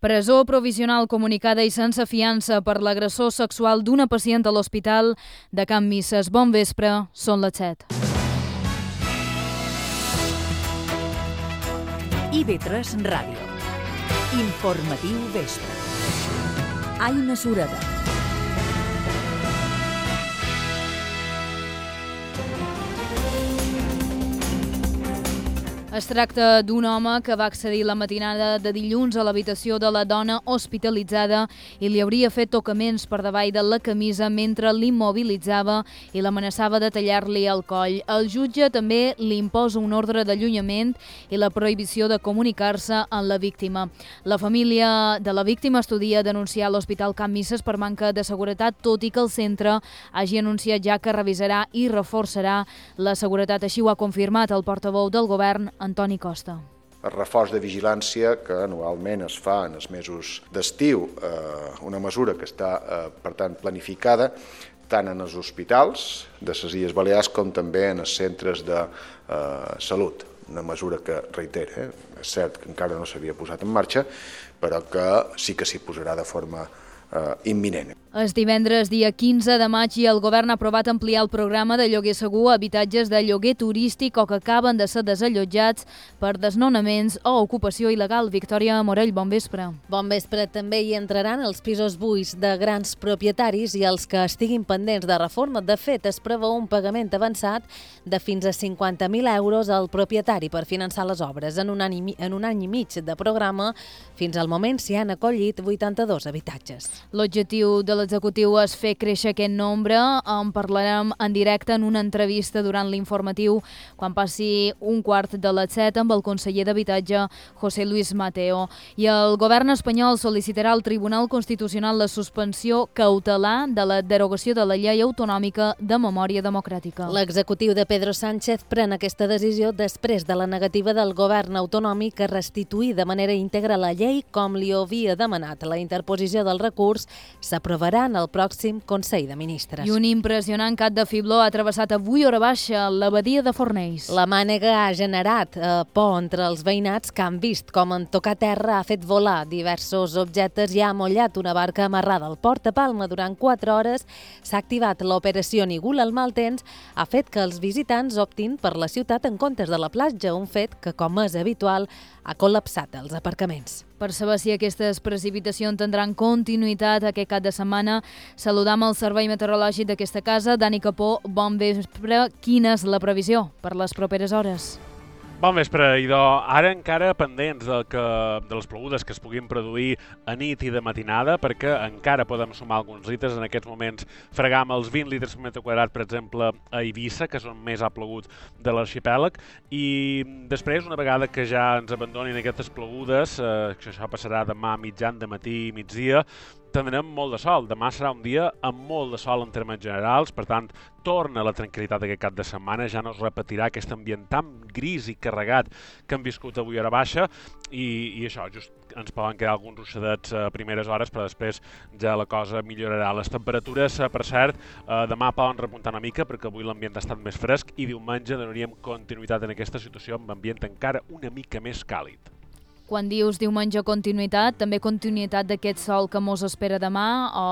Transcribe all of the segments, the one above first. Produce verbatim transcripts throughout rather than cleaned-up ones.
Presó provisional comunicada i sense fiança per l'agressor sexual d'una pacient a l'hospital de Can Misses. Bon vespre, són les set. I V tres Ràdio. Informatiu vespre. Aina Sureda. Es tracta d'un home que va accedir la matinada de dilluns a l'habitació de la dona hospitalitzada i li hauria fet tocaments per davall de la camisa mentre l'immobilitzava i l'amenaçava de tallar-li el coll. El jutge també li imposa un ordre d'allunyament i la prohibició de comunicar-se amb la víctima. La família de la víctima estudia denunciar a l'Hospital Can Misses per manca de seguretat, tot i que el centre hagi anunciat ja que revisarà i reforçarà la seguretat. Així ho ha confirmat el portaveu del govern, Antoni Costa. El reforç de vigilància que anualment es fa en els mesos d'estiu, eh, una mesura que està, eh, per tant, planificada tant en els hospitals de les Illes Balears com també en els centres de eh, salut. Una mesura que, reitera, eh, és cert que encara no s'havia posat en marxa, però que sí que s'hi posarà de forma eh, imminent. És divendres, dia quinze de maig, i el govern ha aprovat ampliar el programa de lloguer segur a habitatges de lloguer turístic o que acaben de ser desallotjats per desnonaments o ocupació il·legal. Victòria Morell, bon vespre. Bon vespre. També hi entraran els pisos buits de grans propietaris i els que estiguin pendents de reforma. De fet, es preveu un pagament avançat de fins a cinquanta mil euros al propietari per finançar les obres. En un any i, en un any i mig de programa, fins al moment s'hi han acollit vuitanta-dos habitatges. L'objectiu de l'executiu és fer créixer aquest nombre. En parlarem en directe en una entrevista durant l'informatiu quan passi un quart de les set amb el conseller d'Habitatge, José Luis Mateo. I el govern espanyol sol·licitarà al Tribunal Constitucional la suspensió cautelar de la derogació de la llei autonòmica de memòria democràtica. L'executiu de Pedro Sánchez pren aquesta decisió després de la negativa del govern autonòmic a restituir de manera íntegra la llei com li havia demanat. La interposició del recurs s'aprovarà en el pròxim Consell de Ministres. I un impressionant cat de fibló ha travessat avui hora baixa l'abadia de Fornells. La mànega ha generat eh, por entre els veïnats que han vist com en tocar terra ha fet volar diversos objectes i ha amollat una barca amarrada al port de Palma durant quatre hores. S'ha activat l'operació Nigul. El mal temps ha fet que els visitants optin per la ciutat en comptes de la platja, un fet que, com és habitual, ha col·lapsat els aparcaments. Per saber si aquestes precipitacions tindran continuïtat aquest cap de setmana, saludam el servei meteorològic d'aquesta casa. Dani Capó, bon vespre. Quina és la previsió per les properes hores? Bon vespre, idò. Ara encara pendents de, que, de les plogudes que es puguin produir a nit i de matinada, perquè encara podem sumar alguns litres. En aquests moments fregam els vint litres per metre quadrat, per exemple, a Eivissa, que és on més ha plogut de l'arxipèlag, i després, una vegada que ja ens abandonin aquestes plogudes, eh, que això passarà demà mitjan, de matí i migdia, tindrem molt de sol. Demà serà un dia amb molt de sol en termes generals, per tant, torna la tranquil·litat aquest cap de setmana, ja no es repetirà aquest ambient tan gris i carregat que hem viscut avui a hora baixa, i, i això, just ens poden quedar alguns ruixadets a primeres hores, però després ja la cosa millorarà. Les temperatures, per cert, eh, demà poden repuntar una mica, perquè avui l'ambient ha estat més fresc, i diumenge donaríem continuïtat en aquesta situació amb ambient encara una mica més càlid. Quan dius diumenge continuïtat, també continuïtat d'aquest sol que mos espera demà o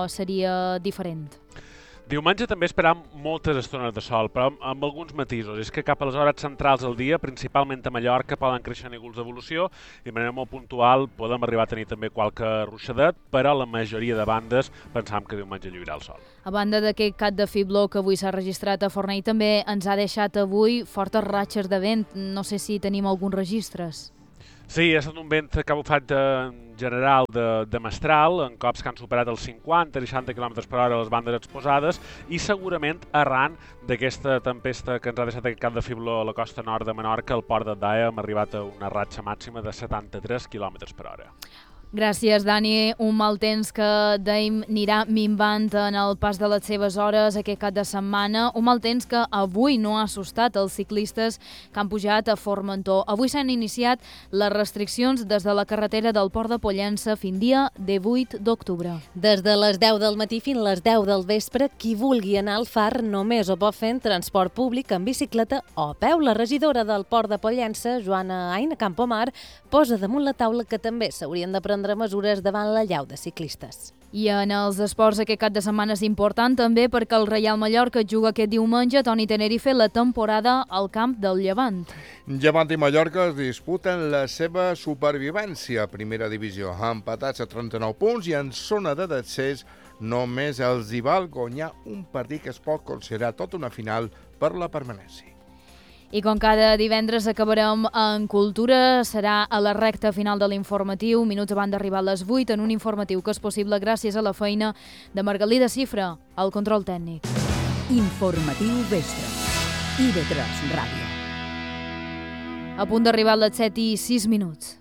seria diferent? Diumenge també esperam moltes estones de sol, però amb, amb alguns matisos. És que cap a les hores centrals del dia, principalment a Mallorca, poden créixer núvols d'evolució i de manera molt puntual podem arribar a tenir també qualque ruixadet, però la majoria de bandes pensam que diumenge lluirà el sol. A banda d'aquest cat de fibló que avui s'ha registrat a Fornell, també ens ha deixat avui fortes ratxes de vent. No sé si tenim alguns registres. Sí, ha estat un vent que ha bufat de, en general de, de mestral, en cops que han superat els cinquanta a seixanta quilòmetres per hora a les bandes exposades, i segurament arran d'aquesta tempesta que ens ha deixat aquest cap de fibló a la costa nord de Menorca, al port de Daia, hem arribat a una ratxa màxima de setanta-tres quilòmetres per hora. Gràcies, Dani. Un mal temps que dèiem anirà minvant en el pas de les seves hores aquest cap de setmana. Un mal temps que avui no ha assustat els ciclistes que han pujat a Formentor. Avui s'han iniciat les restriccions des de la carretera del Port de Pollença fins dia divuit d'octubre. Des de les deu del matí fins a les deu del vespre, qui vulgui anar al Far només ho pot fer en transport públic, en bicicleta o a peu. La regidora del Port de Pollença, Joana Aina Campomar, posa damunt la taula que també s'haurien de prendre prendre mesures davant l'allau de ciclistes. I en els esports aquest cap de setmana és important també perquè el Reial Mallorca juga aquest diumenge a Toni Tenerife la temporada al camp del Llevant. Llevant i Mallorca es disputen la seva supervivència a primera divisió, empatats a trenta-nou punts i en zona de descens només els hi val guanyar un partit que es pot considerar tota una final per la permanència. I com cada divendres acabarem en cultura, serà a la recta final de l'informatiu, minuts abans d'arribar a les vuit, en un informatiu que és possible gràcies a la feina de Margalida Cifra, al control tècnic. Informatiu Vespre. I V tres Ràdio. A punt d'arribar a les set i sis minuts.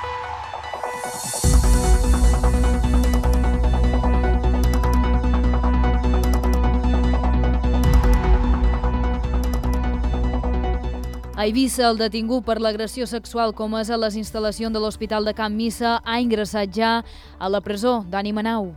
A Eivissa, el detingut per l'agressió sexual comesa a les instal·lacions de l'Hospital de Can Missa ha ingressat ja a la presó. Dani Manau.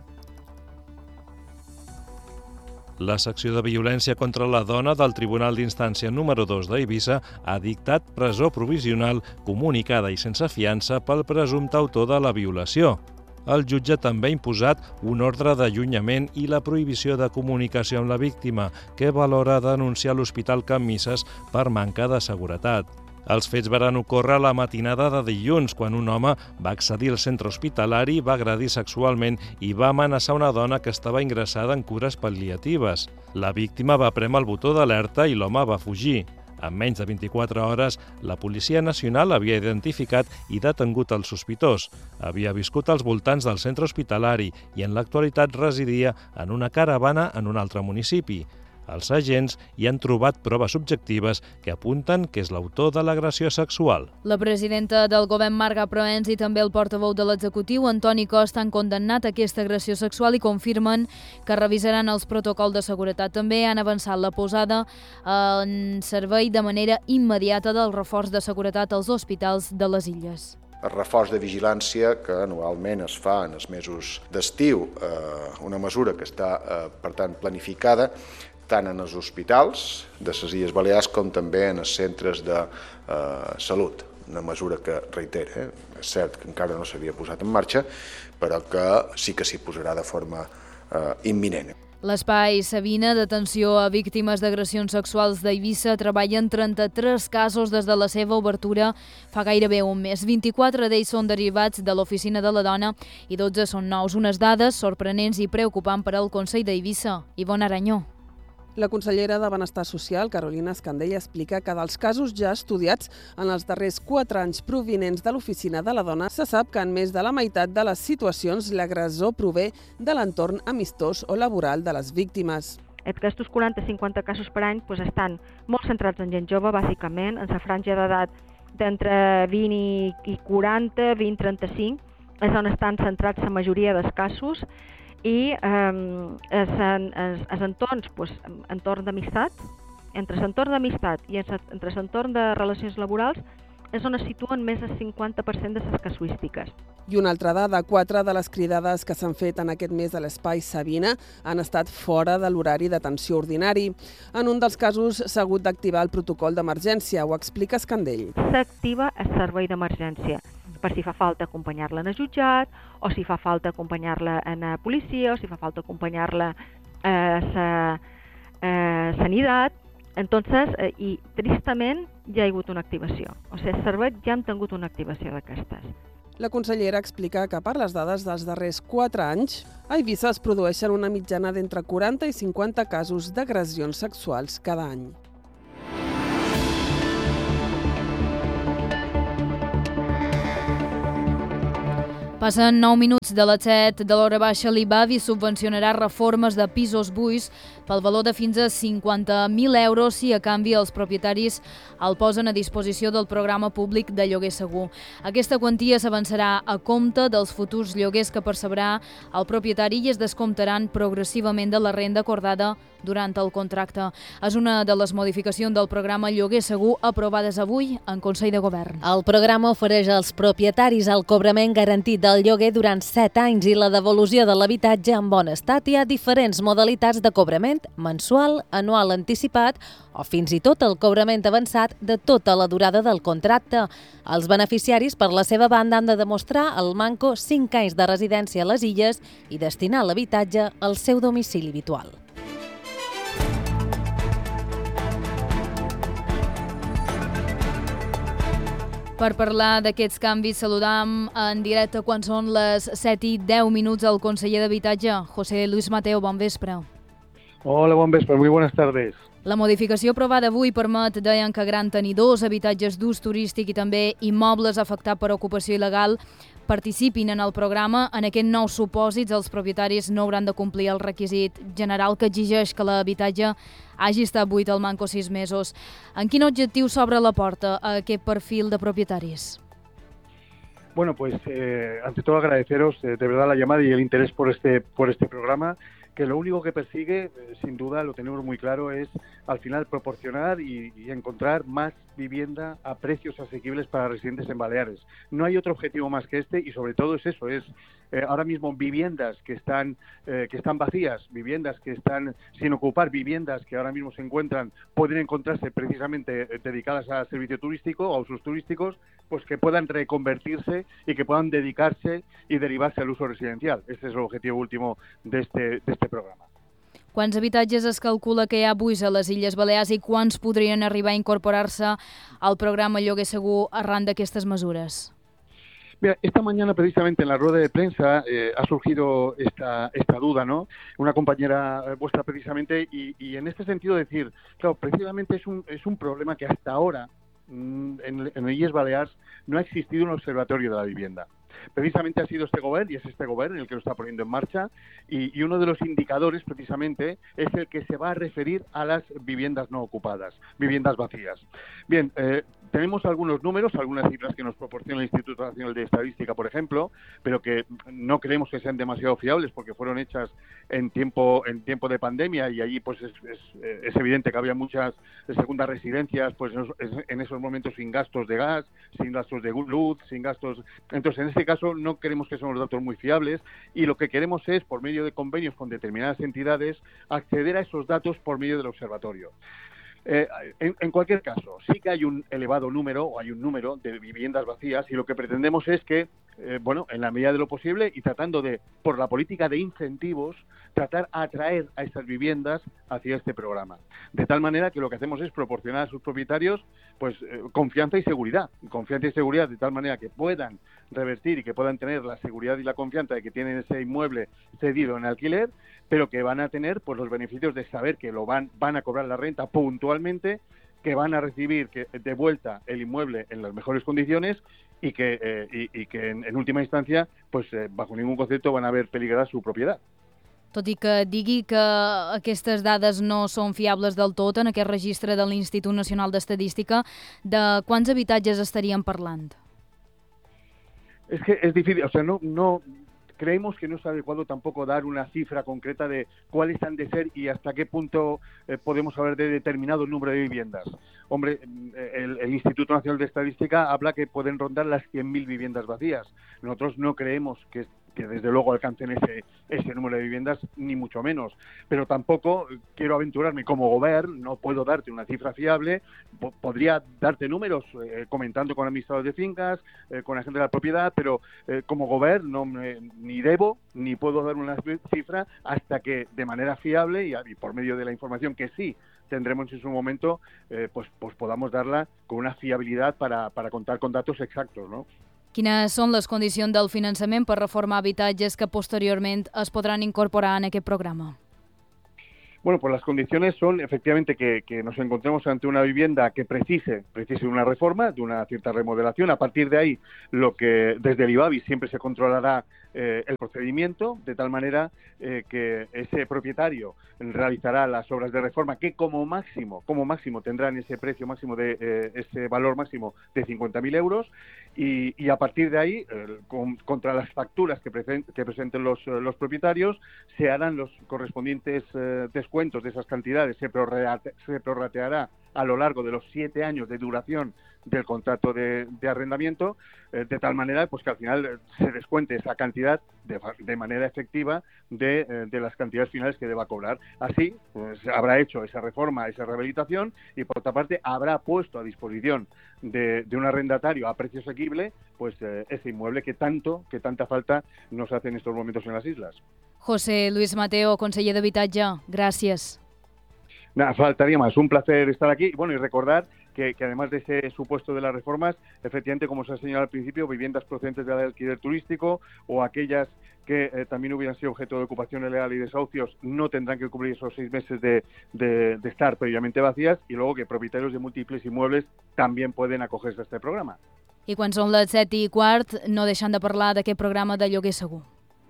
La secció de violència contra la dona del Tribunal d'Instància número dos d'Eivissa ha dictat presó provisional comunicada i sense fiança pel presumpte autor de la violació. El jutge també ha imposat un ordre d'allunyament i la prohibició de comunicació amb la víctima, que valora denunciar l'Hospital Can Misses per manca de seguretat. Els fets varen ocórrer la matinada de dilluns, quan un home va accedir al centre hospitalari, va agredir sexualment i va amenaçar una dona que estava ingressada en cures pal·liatives. La víctima va prémer el botó d'alerta i l'home va fugir. En menys de vint-i-quatre hores, la Policia Nacional havia identificat i detengut el sospitós. Havia viscut als voltants del centre hospitalari i en l'actualitat residia en una caravana en un altre municipi. Els agents hi han trobat proves objectives que apunten que és l'autor de l'agressió sexual. La presidenta del govern, Marga Proens, i també el portaveu de l'executiu, Antoni Costa, han condemnat aquesta agressió sexual i confirmen que revisaran els protocols de seguretat. També han avançat la posada en servei de manera immediata del reforç de seguretat als hospitals de les Illes. El reforç de vigilància que anualment es fa en els mesos d'estiu, eh, una mesura que està, eh, per tant, planificada tant en els hospitals de les Illes Balears com també en els centres de eh, salut. Una mesura que, reitera, eh, és cert que encara no s'havia posat en marxa, però que sí que s'hi posarà de forma eh, imminent. L'Espai Sabina d'atenció a víctimes d'agressions sexuals d'Eivissa treballa en trenta-tres casos des de la seva obertura fa gairebé un mes. vint-i-quatre d'ells són derivats de l'Oficina de la Dona i dotze són nous. Unes dades sorprenents i preocupants per al Consell d'Eivissa. Ivonne Aranyó. La consellera de Benestar Social, Carolina Escandell, explica que dels casos ja estudiats en els darrers quatre anys provinents de l'Oficina de la Dona, se sap que en més de la meitat de les situacions l'agressor prové de l'entorn amistós o laboral de les víctimes. Aquests quaranta a cinquanta casos per any doncs, estan molt centrats en gent jove, bàsicament, en la franja d'edat d'entre vint i quaranta, vint a trenta-cinc, és on estan centrats la majoria dels casos, i eh, els entorns, doncs, entorn d'amistat, entre l'entorn d'amistat i entre l'entorn de relacions laborals és on es situen més del cinquanta per cent de les casuístiques. I una altra dada, quatre de les cridades que s'han fet en aquest mes a l'Espai Sabina han estat fora de l'horari d'atenció ordinari. En un dels casos s'ha hagut d'activar el protocol d'emergència, ho explica Escandell. S'activa el servei d'emergència, per si fa falta acompanyar-la en el jutjat, o si fa falta acompanyar-la en la policia, o si fa falta acompanyar-la a la eh, sanitat. Entonces, eh, i tristament ja hi ha hagut una activació. O sigui, els serveis ja han tingut una activació d'aquestes. La consellera explica que per les dades dels darrers quatre anys, a Eivissa es produeixen una mitjana d'entre quaranta i cinquanta casos d'agressions sexuals cada any. Passen nou minuts de les set de l'hora baixa. L'Ibavi subvencionarà reformes de pisos buits pel valor de fins a cinquanta mil euros si a canvi els propietaris el posen a disposició del programa públic de lloguer segur. Aquesta quantia s'avançarà a compte dels futurs lloguers que percebrà el propietari i es descomptaran progressivament de la renda acordada durant el contracte. És una de les modificacions del programa Lloguer Segur aprovades avui en Consell de Govern. El programa ofereix als propietaris el cobrament garantit del el lloguer durant set anys i la devolució de l'habitatge en bon estat. Hi ha diferents modalitats de cobrament, mensual, anual anticipat o fins i tot el cobrament avançat de tota la durada del contracte. Els beneficiaris, per la seva banda, han de demostrar al Manco cinc anys de residència a les Illes i destinar l'habitatge al seu domicili habitual. Per parlar d'aquests canvis, saludam en directe quan són les set i deu minuts el conseller d'Habitatge, José Luis Mateo. Bon vespre. Hola, bon vespre. Muy buenas tardes. La modificació aprovada avui permet, deien, que gran tenidors, habitatges d'ús turístic i també immobles afectats per ocupació il·legal participin en el programa. En aquest nou supòsits, els propietaris no hauran de complir el requisit general que exigeix que l'habitatge hagi estat buit al Manco sis mesos. En quin objectiu s'obre la porta a aquest perfil de propietaris? Bueno, pues eh, ante todo agradeceros eh, de verdad la llamada y el interés por este, por este programa, que lo único que persigue, eh, sin duda, lo tenemos muy claro, es al final proporcionar y, y encontrar más vivienda a precios asequibles para residentes en Baleares. No hay otro objetivo más que este y sobre todo es eso, es eh, ahora mismo viviendas que están, eh, que están vacías, viviendas que están sin ocupar, viviendas que ahora mismo se encuentran, pueden encontrarse precisamente eh, dedicadas a servicio turístico o a usos turísticos, pues que puedan reconvertirse y que puedan dedicarse y derivarse al uso residencial. Este es el objetivo último de este, de este programa. Quants habitatges es calcula que hi ha avui a les Illes Balears i quants podrien arribar a incorporar-se al programa Lloguer Segur arran d'aquestes mesures? Mira, esta mañana precisamente en la rueda de prensa eh, ha surgido esta, esta duda, ¿no? Una compañera vuestra precisamente y, y en este sentido decir, claro, precisamente es un, es un problema que hasta ahora en, en Illes Balears no ha existido un observatorio de la vivienda. Precisamente ha sido este gobierno y es este gobierno el que lo está poniendo en marcha y, y uno de los indicadores precisamente es el que se va a referir a las viviendas no ocupadas, viviendas vacías. Bien, eh, tenemos algunos números, algunas cifras que nos proporciona el Instituto Nacional de Estadística, por ejemplo, pero que no creemos que sean demasiado fiables porque fueron hechas en tiempo en tiempo de pandemia y allí pues es, es, es evidente que había muchas segundas residencias pues en esos momentos sin gastos de gas, sin gastos de luz, sin gastos... Entonces, en este caso no creemos que son los datos muy fiables y lo que queremos es, por medio de convenios con determinadas entidades, acceder a esos datos por medio del observatorio. Eh, en, en cualquier caso, sí que hay un elevado número o hay un número de viviendas vacías y lo que pretendemos es que, eh, bueno, en la medida de lo posible y tratando de, por la política de incentivos, tratar a atraer a estas viviendas hacia este programa. De tal manera que lo que hacemos es proporcionar a sus propietarios pues eh, confianza y seguridad. Confianza y seguridad de tal manera que puedan revertir y que puedan tener la seguridad y la confianza de que tienen ese inmueble cedido en alquiler, pero que van a tener pues los beneficios de saber que lo van, van a cobrar la renta puntualmente, que van a recibir que, de vuelta el inmueble en las mejores condiciones y que, eh, y, y que en, en última instancia, pues eh, bajo ningún concepto van a ver peligrada su propiedad. Tot i que digui que aquestes dades no són fiables del tot en aquest registre de l'Institut Nacional d'Estadística, de quants habitatges estaríem parlant? Es que es difícil, o sea, no, no creemos que no es adecuado tampoco dar una cifra concreta de cuáles han de ser y hasta qué punto eh, podemos hablar de determinado número de viviendas. Hombre, el, el Instituto Nacional de Estadística habla que pueden rondar las cien mil viviendas vacías. Nosotros no creemos que que desde luego alcancen ese, ese número de viviendas, ni mucho menos. Pero tampoco quiero aventurarme como gobierno, no puedo darte una cifra fiable, po- podría darte números eh, comentando con administradores de fincas, eh, con agentes de la propiedad, pero eh, como gobierno no me, ni debo ni puedo dar una cifra hasta que de manera fiable y, y por medio de la información que sí tendremos en su momento, eh, pues, pues podamos darla con una fiabilidad para, para contar con datos exactos, ¿no? Quines són les condicions del finançament per reformar habitatges que posteriorment es podran incorporar en aquest programa? Bueno, pues las condiciones son efectivamente que, que nos encontremos ante una vivienda que precise, precise una reforma, de una cierta remodelación. A partir de ahí, lo que desde el IBABI siempre se controlará eh, el procedimiento, de tal manera eh, que ese propietario realizará las obras de reforma que como máximo, como máximo tendrán ese precio máximo de eh, ese valor máximo de cincuenta mil euros y, y a partir de ahí, eh, con, contra las facturas que, presen, que presenten los, los propietarios, se harán los correspondientes eh, descuentos de esas cantidades, se, prorrate, se prorrateará a lo largo de los siete años de duración del contrato de, de arrendamiento, eh, de tal manera pues que al final eh, se descuente esa cantidad de, de manera efectiva de, eh, de las cantidades finales que deba cobrar. Así, pues habrá hecho esa reforma, esa rehabilitación, y por otra parte habrá puesto a disposición de, de un arrendatario a precio asequible pues eh, ese inmueble que tanto, que tanta falta nos hace en estos momentos en las islas. José Luis Mateo, conseller d'Habitatge, gràcies. Nada, faltaría más. Un placer estar aquí. Bueno, y recordar que, que además de ese supuesto de las reformas, efectivamente, como se ha señalado al principio, viviendas procedentes del alquiler turístico o aquellas que eh, también hubieran sido objeto de ocupación ilegal y desahucios no tendrán que cubrir esos seis meses de, de, de estar previamente vacías, y luego que propietarios de múltiples inmuebles también pueden acogerse a este programa. I quan són les set i quart, no deixant de parlar d'aquest programa de lloguer segur.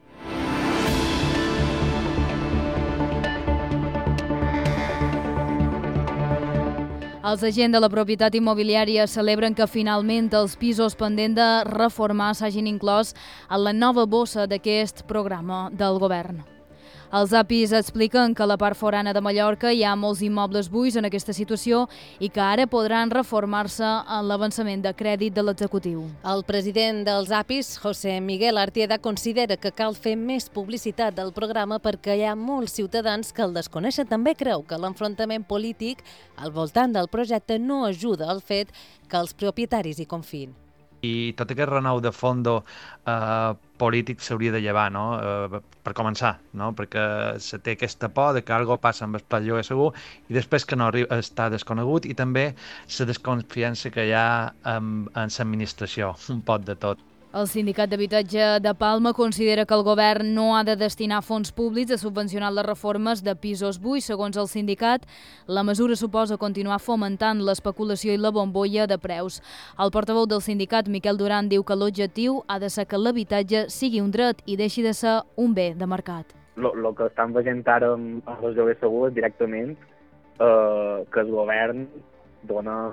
Els agents de la propietat immobiliària celebren que finalment els pisos pendents de reformar s'hagin inclòs en la nova bossa d'aquest programa del govern. Els A P Is expliquen que a la part forana de Mallorca hi ha molts immobles buits en aquesta situació i que ara podran reformar-se en l'avançament de crèdit de l'executiu. El president dels A P Is, José Miguel Artieda, considera que cal fer més publicitat del programa perquè hi ha molts ciutadans que el desconeixen. També creu que l'enfrontament polític al voltant del projecte no ajuda al fet que els propietaris hi confiïn. I tot aquest renou de fondo eh, polític s'hauria de llevar, no? Eh, per començar, no? Perquè se té aquesta por de que alguna cosa passa amb el pla de lloguer segur i després que no arriba, està desconegut, i també la desconfiança que hi ha en, en l'administració, un pot de tot. El Sindicat d'Habitatge de Palma considera que el govern no ha de destinar fons públics a subvencionar les reformes de pisos buits. Segons el sindicat, la mesura suposa continuar fomentant l'especulació i la bombolla de preus. El portaveu del sindicat, Miquel Duran, diu que l'objectiu ha de ser que l'habitatge sigui un dret i deixi de ser un bé de mercat. El que estan veient ara amb els lloguers segurs directament eh, que el govern dona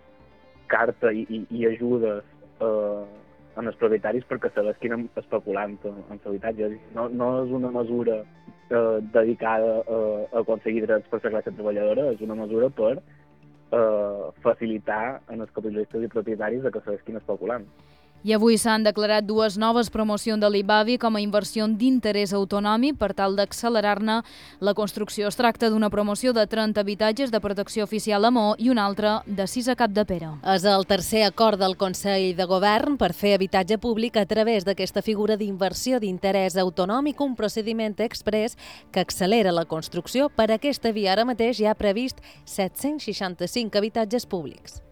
carta i, i, i ajudes eh, en els propietaris perquè se l'esquinen especulant en l'habitatge. No, no és una mesura eh, dedicada a, a aconseguir drets per la classe treballadora, és una mesura per eh, facilitar en els capitalistes i propietaris que se l'esquinen especulant. I avui s'han declarat dues noves promocions de l'I B A V I com a inversió d'interès autonòmic per tal d'accelerar-ne la construcció. Es tracta d'una promoció de trenta habitatges de protecció oficial a Maó i una altra de sis a Capdepera. És el tercer acord del Consell de Govern per fer habitatge públic a través d'aquesta figura d'inversió d'interès autonòmic, un procediment exprés que accelera la construcció. Per aquesta via ara mateix hi ha previst set-cents seixanta-cinc habitatges públics.